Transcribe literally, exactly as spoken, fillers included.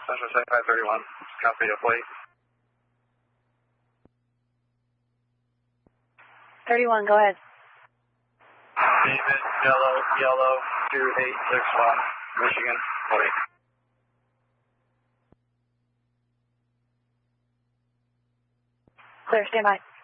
Central seventy-five thirty-one. Copy a plate. thirty-one, go ahead. David, yellow, yellow, two eight six one, Michigan, plate. Clear, stand by.